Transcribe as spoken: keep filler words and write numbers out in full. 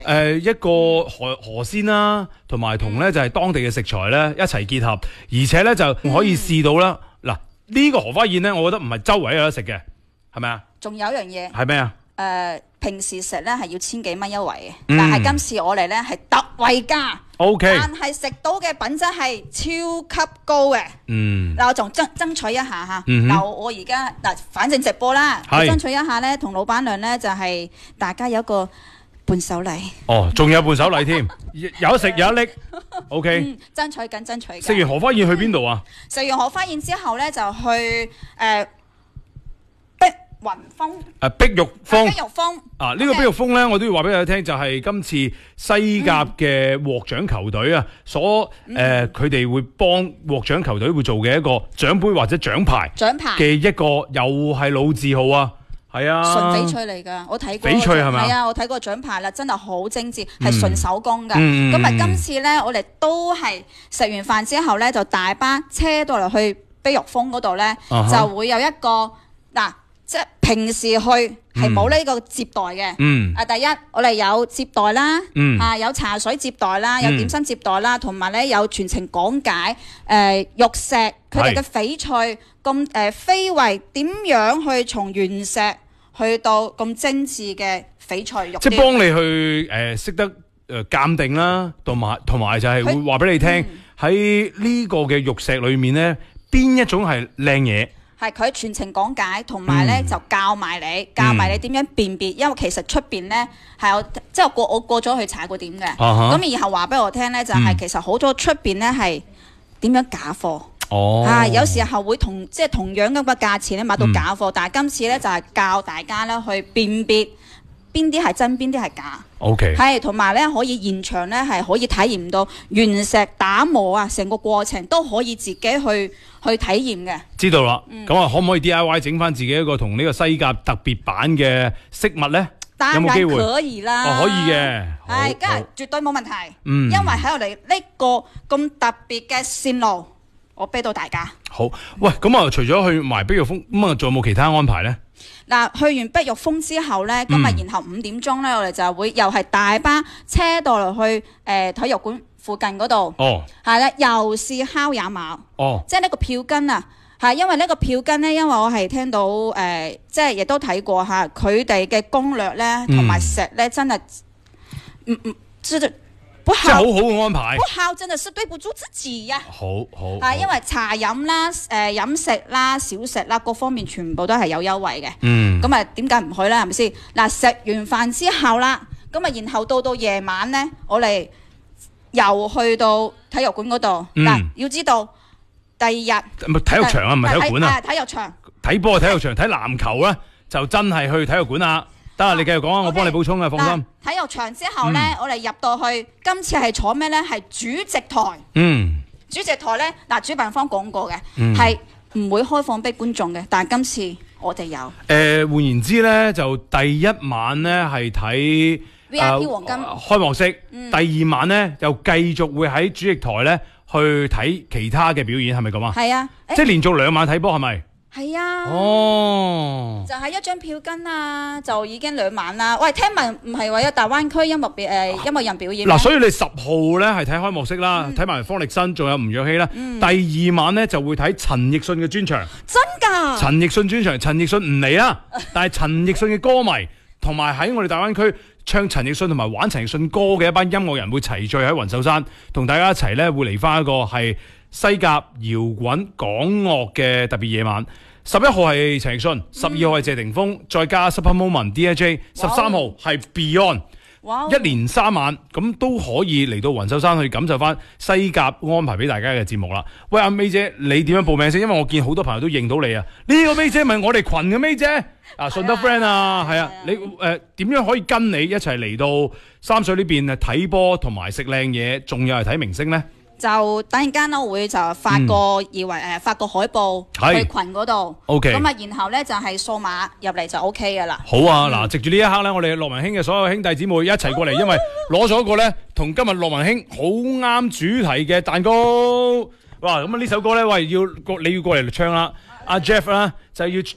誒一個河河鮮啦，同埋同咧就係當地嘅食材咧一齊結合，而且咧就可以試到啦。嗱呢個荷花宴咧，我覺得唔係周圍有得食嘅，係咪啊？ 仲有一樣嘢係咩啊？ 誒，平時食咧係要千幾蚊一圍嘅，但係今次我哋咧係特惠價。 O K， 但係食到嘅品質係超級高嘅。 嗯， 嗱，我仲爭爭取一下嚇。 嗯嗱，我而家嗱，反正直播啦，我係爭取一下咧，同老闆娘咧就係大家有一個伴手禮。 哦，仲有伴手禮添，有得食有得拎。O K， 嗯，爭取緊，爭取緊。 食完荷花宴去邊度啊？ 食完荷花宴之後咧，就去誒碧雲峰。 誒碧玉峰。 碧玉峰。 啊！呢個碧玉峰咧，我都要話俾大家聽，就係今次西甲嘅獲獎球隊啊，所誒佢哋會幫獲獎球隊會做嘅一個獎杯或者獎牌獎牌嘅一個又係老字號啊，係啊， 純翡翠嚟㗎，我睇過。 翡翠係咪啊？ 係啊，我睇過獎牌啦，真係好精緻，係純手工㗎。 嗯咁啊，今次咧，我哋都係食完飯之後咧，就大巴車到嚟去碧玉峰嗰度咧， 啊哈就會有一個嗱。即係平時去係冇呢個接待嘅。 嗯。 啊，第一我哋有接待啦， 嗯啊有茶水接待啦，有點心接待啦，同埋咧有全程講解誒玉石佢哋嘅翡翠咁誒非遺點樣去從原石去到咁精緻嘅翡翠玉。 即係幫你去誒識得誒鑑定啦，同埋同埋就係會話俾你聽喺呢個嘅玉石裏面咧，邊一種係靚嘢。 係佢全程講解，同埋咧就教埋你，教埋你點樣辨別。因為其實出邊咧係有即係過我過咗去茶果點嘅，咁然後話俾我聽咧就係其實好多出邊咧係點樣假貨。 哦， 啊有時候會同即係同樣咁嘅價錢咧買到假貨，但係今次咧就係教大家咧去辨別邊啲係真，邊啲係假。 OK， 係同埋咧可以現場咧係可以體驗到原石打磨啊，成個過程都可以自己去去體驗嘅。 知道啦，咁啊、嗯、可唔可以 D I Y 整翻自己一個同呢個西甲特別版嘅飾物咧？有冇機會？ 可以啦， 哦可以嘅， 係，梗係絕對冇問題。 嗯， 因為喺我哋呢個咁特別嘅線路，我俾到大家。 好，喂，咁啊除咗去埋碧玉峰，咁啊仲有冇其他安排咧？ 嗱，去完碧玉峰之後咧，今日然後五點鐘咧，我哋就會又係大巴車到落去誒、呃、體育館附近嗰度。 哦， 係啦，又是烤鴨毛。 哦， 即係呢個票根啊，係因為呢個票根咧，因為我係聽到誒、呃，即係亦都睇過嚇，佢哋嘅攻略咧同埋石咧真係唔唔即係不孝， 即係好好嘅安排。 不孝真係是對不住自己呀、啊。 好好， 係因為茶飲啦、誒、呃、飲食啦、小食啦，各方面全部都係有優惠嘅。 嗯。 咁啊，點解唔去咧？係咪先？嗱，食完飯之後啦，咁啊，然後到到夜晚咧，我哋又去到體育館嗰度。嗱、嗯，要知道第二日唔係體育場啊，唔係體育館啊。 體育場睇波體育場，睇籃球咧就真係去體育館啦。得啊，你繼續講啊，我幫你補充啊，放心。 體育場之後咧，嗯、我哋入到去，今次係坐咩咧？係主席台。 嗯。主席台咧，嗱，主辦方講過嘅，係、嗯、唔會開放俾觀眾嘅，但係今次我哋有。誒、 呃，換言之咧，就第一晚咧係睇 V I P 黃金、 呃、開幕式，嗯、第二晚咧又繼續會喺主席台咧去睇其他嘅表演，係咪咁啊？ 係啊， 即係連續兩晚睇波係咪？ 係啊， 哦， 就係一張票根啊，就已經兩晚啦。喂，聽聞唔係話有大灣區音樂表誒、呃、音樂人表演嗱、 啊，所以你十號咧係睇開幕式啦，睇埋、嗯、方力申，仲有吳若希啦。嗯、第二晚咧就會睇陳奕迅嘅專場， 真㗎？陳奕迅專場，陳奕迅唔嚟啦，但係陳奕迅嘅歌迷同埋喺我哋大灣區唱陳奕迅同埋玩陳奕迅歌嘅一班音樂人會齊聚喺雲秀山，同大家一齊咧會嚟翻一個係西甲搖滾港樂嘅特別夜晚。十一號係陳奕迅，十二號係謝霆鋒，再加 Super Moment D J， 十三號係 Beyond，哇一連三晚咁都可以嚟到雲秀山去感受翻西甲安排俾大家嘅節目啦。喂，阿 May 姐，你點樣報名先？因為我見好多朋友都認到你啊。呢、這個 May 姐咪我哋群嘅 May 姐啊，順德 friend 啊，係啊，你誒點、呃、樣可以跟你一齊嚟到三水呢邊睇波同埋食靚嘢，仲有係睇明星呢？ 就等陣間咧，我會就發個二維誒發個海報去群嗰度。OK。咁啊，然後咧就係掃碼入嚟就 O K 嘅啦。 好啊，嗱、嗯，藉住呢一刻咧，我哋樂文興嘅所有兄弟姊妹一齊過嚟，因為攞咗一個咧同今日樂文興好啱主題嘅蛋糕。哇！咁啊呢首歌咧，喂，要你要過嚟唱啦，阿、啊、Jeff 啦，就要